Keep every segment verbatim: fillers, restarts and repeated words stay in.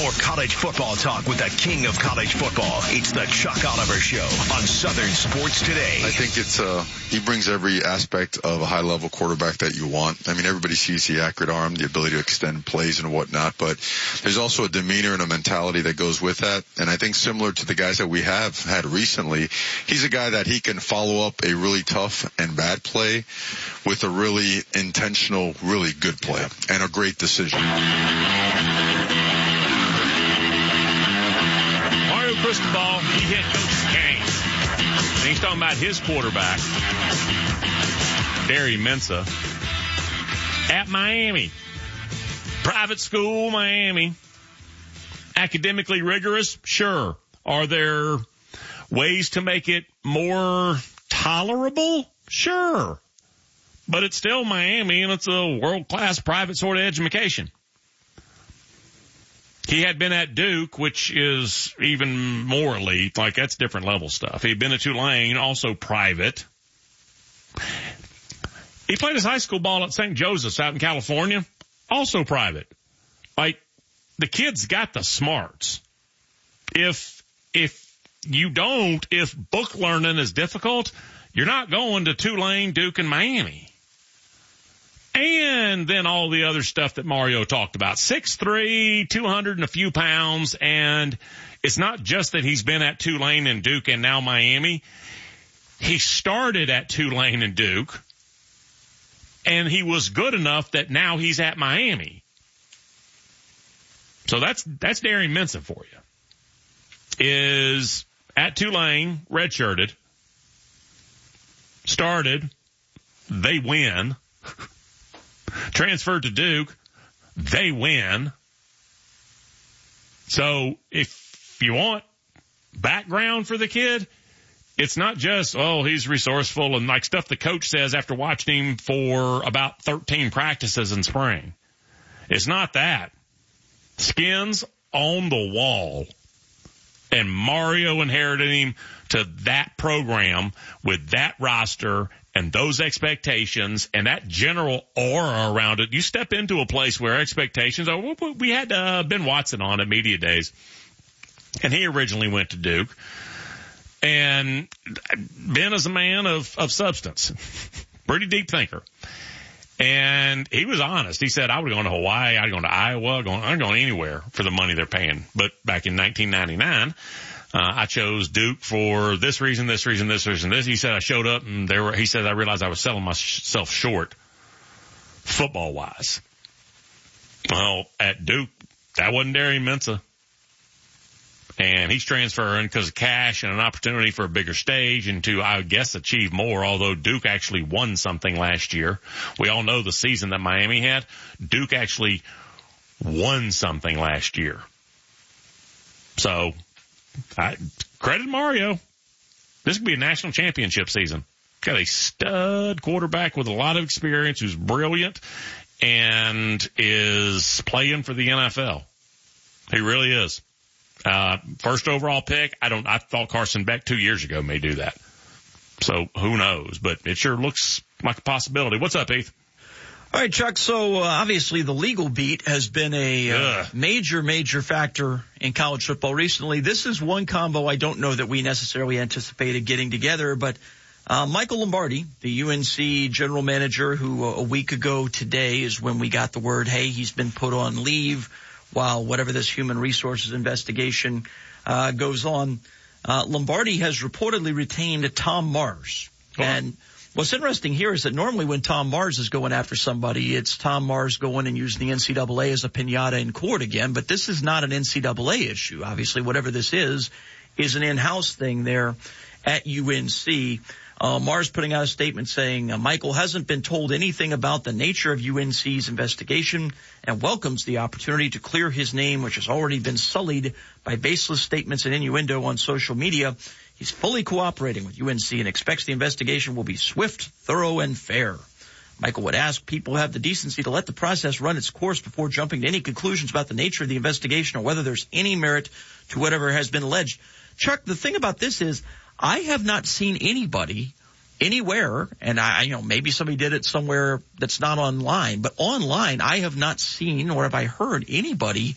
More college football talk with the king of college football. It's the Chuck Oliver Show on Southern Sports Today. I think it's uh he brings every aspect of a high-level quarterback that you want. I mean, everybody sees the accurate arm, the ability to extend plays and whatnot, but there's also a demeanor and a mentality that goes with that. And I think similar to the guys that we have had recently, he's a guy that he can follow up a really tough and bad play with a really intentional, really good play and a great decision. Mario Cristobal, he hit Coach game. And he's talking about his quarterback, Derry Mensah, at Miami. Private school, Miami. Academically rigorous? Sure. Are there ways to make it more tolerable? Sure. But it's still Miami, and it's a world-class private sort of education. He had been at Duke, which is even more elite. Like, that's different level stuff. He'd been at Tulane, also private. He played his high school ball at Saint Joseph's out in California, also private. Like, the kid's got the smarts. If, if you don't, if book learning is difficult, you're not going to Tulane, Duke, and Miami. And then all the other stuff that Mario talked about. six three, two hundred and a few pounds. And it's not just that he's been at Tulane and Duke and now Miami. He started at Tulane and Duke. And he was good enough that now he's at Miami. So that's, that's Derry Mensah for you. Is at Tulane, redshirted. Started. They win. Transferred to Duke, they win. So if you want background for the kid, it's not just, oh, he's resourceful and like stuff the coach says after watching him for about thirteen practices in spring. It's not that. Skins on the wall. And Mario inherited him to that program with that roster and those expectations and that general aura around it. You step into a place where expectations are, we had uh, Ben Watson on at Media Days, and he originally went to Duke. And Ben is a man of, of substance, pretty deep thinker. And he was honest. He said, I would have gone to Hawaii, I'd gone to Iowa, going, I'm going anywhere for the money they're paying. But back in nineteen ninety-nine, uh, I chose Duke for this reason, this reason, this reason, this. He said I showed up and there were, he said I realized I was selling myself short football wise. Well, at Duke, that wasn't Derry Mensah. And he's transferring because of cash and an opportunity for a bigger stage and to, I guess, achieve more, although Duke actually won something last year. We all know the season that Miami had. Duke actually won something last year. So, I, credit Mario. This could be a national championship season. Got a stud quarterback with a lot of experience who's brilliant and is playing for the N F L. He really is. Uh, first overall pick, I don't, I thought Carson Beck two years ago may do that. So who knows, but it sure looks like a possibility. What's up, Heath? All right, Chuck. So, uh, obviously the legal beat has been a uh, major, major factor in college football recently. This is one combo I don't know that we necessarily anticipated getting together, but, uh, Michael Lombardi, the U N C general manager who uh, a week ago today is when we got the word, hey, he's been put on leave while whatever this human resources investigation uh goes on. Uh Lombardi has reportedly retained Tom Mars. Oh. And what's interesting here is that normally when Tom Mars is going after somebody, it's Tom Mars going and using the N C double A as a piñata in court again. But this is not an N C double A issue. Obviously, whatever this is, is an in-house thing there at U N C. Uh, Mars putting out a statement saying uh, Michael hasn't been told anything about the nature of U N C's investigation and welcomes the opportunity to clear his name, which has already been sullied by baseless statements and innuendo on social media. He's fully cooperating with U N C and expects the investigation will be swift, thorough, and fair. Michael would ask people have the decency to let the process run its course before jumping to any conclusions about the nature of the investigation or whether there's any merit to whatever has been alleged. Chuck, the thing about this is I have not seen anybody anywhere, and I, you know, maybe somebody did it somewhere that's not online, but online I have not seen or have I heard anybody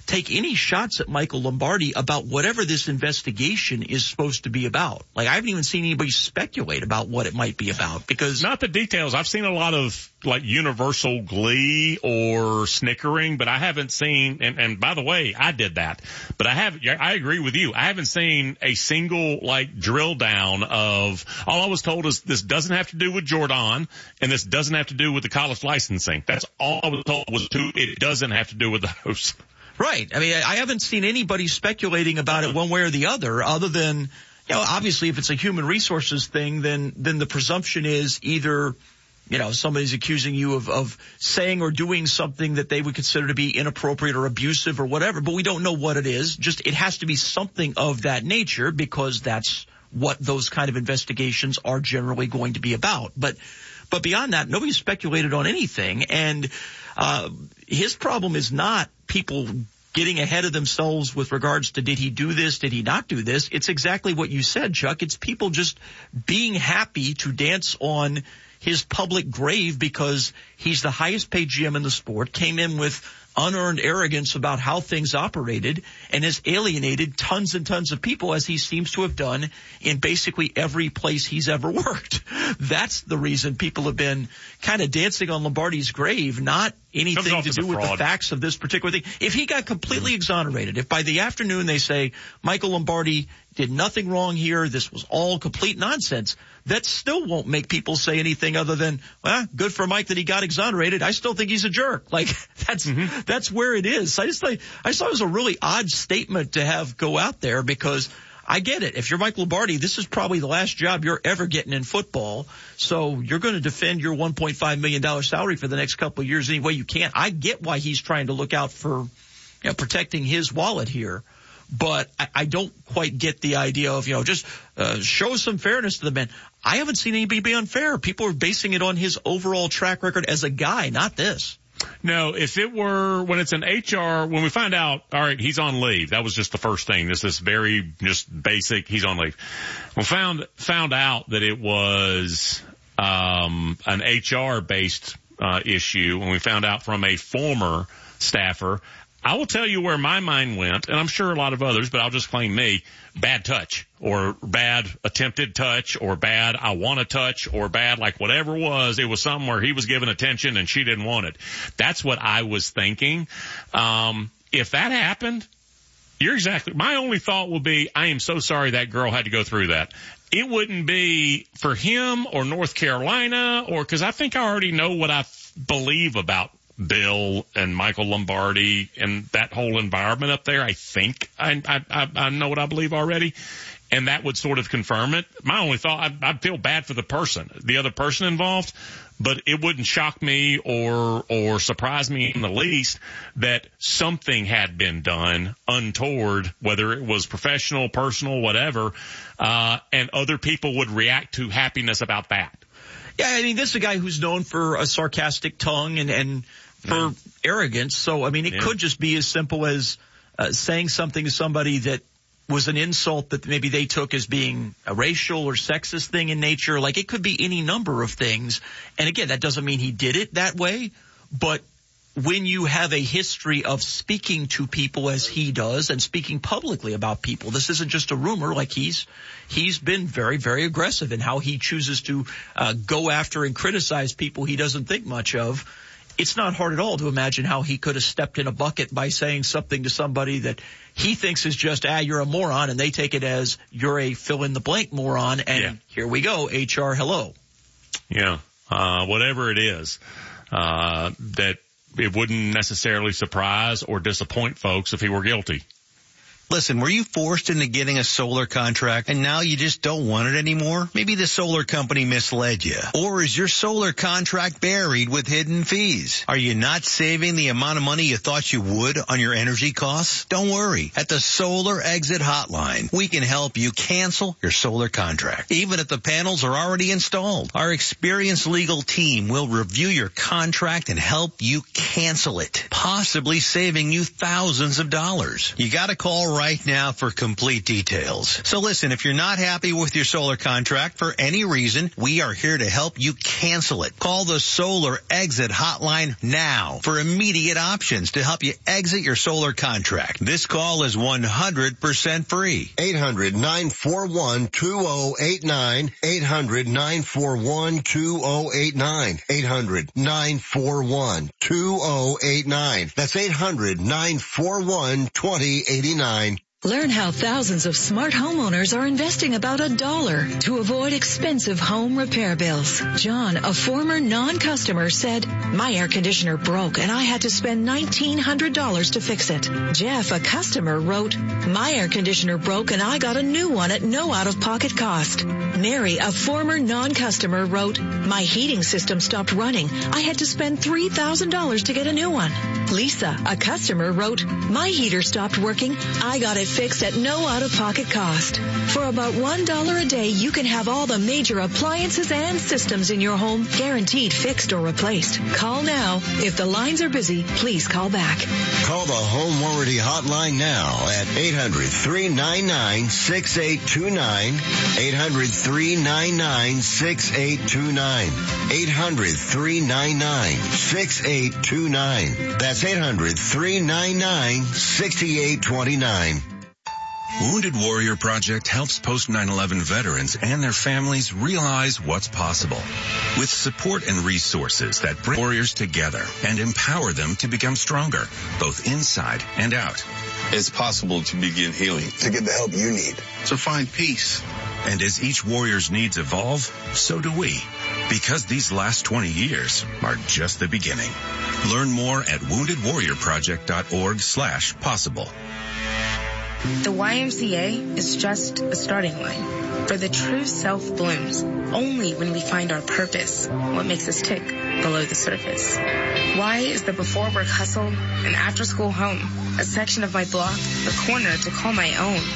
take any shots at Michael Lombardi about whatever this investigation is supposed to be about. Like, I haven't even seen anybody speculate about what it might be about, because not the details. I've seen a lot of like universal glee or snickering, but I haven't seen, and, and by the way, I did that, but I have, I agree with you. I haven't seen a single like drill down of, all I was told is this doesn't have to do with Jordan and this doesn't have to do with the college licensing. That's all I was told was to, it doesn't have to do with those. Right. I mean, I haven't seen anybody speculating about it one way or the other, other than, you know, obviously if it's a human resources thing, then, then the presumption is either, you know, somebody's accusing you of, of saying or doing something that they would consider to be inappropriate or abusive or whatever, but we don't know what it is. Just, it has to be something of that nature, because that's what those kind of investigations are generally going to be about. But, but beyond that, nobody's speculated on anything. And, uh, his problem is not people getting ahead of themselves with regards to did he do this, did he not do this. It's exactly what you said, Chuck. It's people just being happy to dance on his public grave because he's the highest paid G M in the sport, came in with unearned arrogance about how things operated, and has alienated tons and tons of people, as he seems to have done in basically every place he's ever worked. That's the reason people have been kind of dancing on Lombardi's grave, not anything to do with the facts of this particular thing. If he got completely exonerated, if by the afternoon they say Michael Lombardi did nothing wrong here, this was all complete nonsense, that still won't make people say anything other than, well, good for Mike that he got exonerated. I still think he's a jerk. Like, that's, mm-hmm. that's where it is. I just like, I just thought it was a really odd statement to have go out there, because I get it. If you're Mike Lombardi, this is probably the last job you're ever getting in football. So you're going to defend your one point five million dollars salary for the next couple of years any way you can. I get why he's trying to look out for, you know, protecting his wallet here. But I, I don't quite get the idea of, you know, just uh, show some fairness to the man. I haven't seen anybody be unfair. People are basing it on his overall track record as a guy, not this. No, if it were, when it's an H R, when we find out, all right, he's on leave. That was just the first thing. This is very just basic. He's on leave. We found, found out that it was, um, an H R based, uh, issue. When we found out from a former staffer, I will tell you where my mind went, and I'm sure a lot of others, but I'll just claim me, bad touch, or bad attempted touch, or bad I want to touch, or bad like whatever it was. It was something where he was giving attention and she didn't want it. That's what I was thinking. Um, if that happened, you're exactly, my only thought will be, I am so sorry that girl had to go through that. It wouldn't be for him or North Carolina, or, cause I think I already know what I believe about Bill and Michael Lombardi and that whole environment up there. I think I, I, I know what I believe already. And that would sort of confirm it. My only thought, I'd, I'd feel bad for the person, the other person involved, but it wouldn't shock me or, or surprise me in the least that something had been done untoward, whether it was professional, personal, whatever, uh, and other people would react to happiness about that. Yeah, I mean, this is a guy who's known for a sarcastic tongue and, and for yeah. arrogance. So, I mean, it yeah. could just be as simple as uh, saying something to somebody that was an insult that maybe they took as being a racial or sexist thing in nature. Like, it could be any number of things. And again, that doesn't mean he did it that way, but when you have a history of speaking to people as he does and speaking publicly about people, this isn't just a rumor. Like, he's he's been very, very aggressive in how he chooses to uh, go after and criticize people he doesn't think much of. It's not hard at all to imagine how he could have stepped in a bucket by saying something to somebody that he thinks is just, ah, you're a moron, and they take it as you're a fill-in-the-blank moron, and yeah. here we go, H R, hello. Yeah, uh, whatever it is, uh, that it wouldn't necessarily surprise or disappoint folks if he were guilty. Listen, were you forced into getting a solar contract and now you just don't want it anymore? Maybe the solar company misled you. Or is your solar contract buried with hidden fees? Are you not saving the amount of money you thought you would on your energy costs? Don't worry. At the Solar Exit Hotline, we can help you cancel your solar contract, even if the panels are already installed. Our experienced legal team will review your contract and help you cancel it, possibly saving you thousands of dollars. You gotta call right right now for complete details. So listen, if you're not happy with your solar contract for any reason, we are here to help you cancel it. Call the Solar Exit Hotline now for immediate options to help you exit your solar contract. This call is one hundred percent free. eight hundred, nine four one, two oh eight nine. eight hundred, nine four one, two oh eight nine. eight hundred, nine four one, two oh eight nine. That's eight hundred, nine four one, two oh eight nine. Learn how thousands of smart homeowners are investing about a dollar to avoid expensive home repair bills. John, a former non-customer, said, "My air conditioner broke and I had to spend nineteen hundred dollars to fix it." Jeff, a customer, wrote, "My air conditioner broke and I got a new one at no out-of-pocket cost." Mary, a former non-customer, wrote, "My heating system stopped running. I had to spend three thousand dollars to get a new one." Lisa, a customer, wrote, "My heater stopped working. I got it fixed at no out-of-pocket cost." For about one dollar a day, you can have all the major appliances and systems in your home guaranteed fixed or replaced. Call now. If the lines are busy, please call back. Call the Home Warranty Hotline now at eight hundred, three nine nine, six eight two nine. eight hundred, three nine nine, six eight two nine. eight hundred, three nine nine, six eight two nine. That's eight hundred, three nine nine, six eight two nine. Wounded Warrior Project helps post nine eleven veterans and their families realize what's possible. With support and resources that bring warriors together and empower them to become stronger, both inside and out. It's possible to begin healing, to get the help you need, to find peace. And as each warrior's needs evolve, so do we. Because these last twenty years are just the beginning. Learn more at wounded warrior project dot org slash possible. The Y M C A is just a starting line. For the true self blooms only when we find our purpose, what makes us tick below the surface. Y is the before work hustle, an after school home, a section of my block, a corner to call my own.